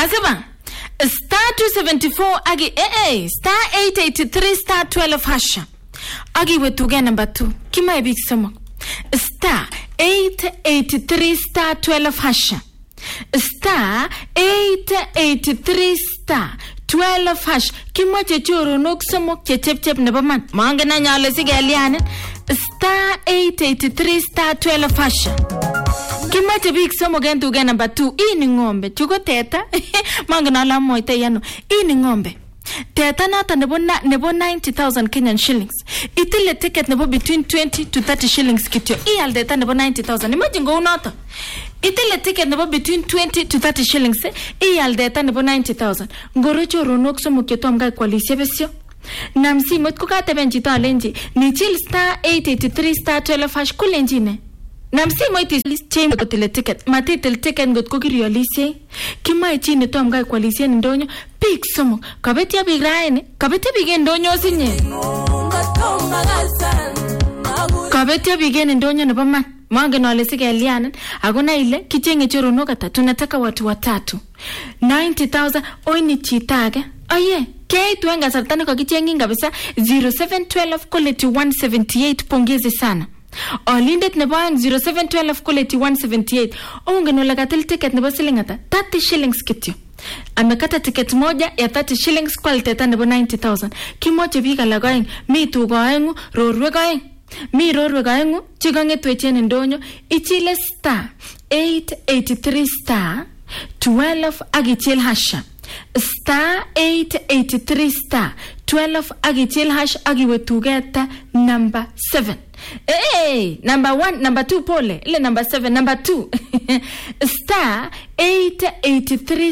Kasema star 274 agi star 883 star 12 hasha. Agi wetuge number 2. Kima ebik somok. Star 883 star 12 hasha. Star 883 star 12 hash. Kimoche choronok somok chechep nebo man. Mangena nyale sigelianen. Star 883 star 12 hash. Kimoche bik somok en tuge number 2. Ini ngombe. Chuko teta. Mangena la moite yano. Ini ngombe. Teta nata nebo 90,000 Kenyan shillings. Itile ticket nebo between 20 to 30 shillings kityo. Iyal teta nebo 90,000. Imagine go nata. Itile ticket nebo between 20 to 30 shillings. Iyal teta nebo 90,000. Ngoro choronok somok chetom kai kwalisye besyo. Namsi mot kukateben chito alenji. Ni chill star 883 star 12 hash kulenji ne. Namsi moiti change kotile ticket. Matitil ticket ngot kokiriolisye. Kimae chini tom kai kwalisye ndonyo. Big somok. Kabetia big raini. Kabetia big ndonyo sinye. Kabetia big ndonyo nebo man. Mwange nole sigelianen. Agona ile kichenge choronok ata. Tunataka watu watatu. 90,000 oini chitage. Oye. Kei tuenga sartani kwa kichengi ngabisa 0712 quality 178 pongezi sana. Olindet nebo 0712 quality 178. Ungenola katil ticket nebo silingata 30 shillings kityo. Amekata ticket moja ya 30 shillings quality nebo 90,000. Kimoche bika lagoeng mi tugoengu rorwegoeng. Mi rorwegoengu chigongetwechen ndonyo ichile star 883 star 12 agichil hasha. Star 883 star 12 agichil hash agiwetugeta number 7. Hey, number 1, number 2 pole. Ile number 7, number 2. Star 883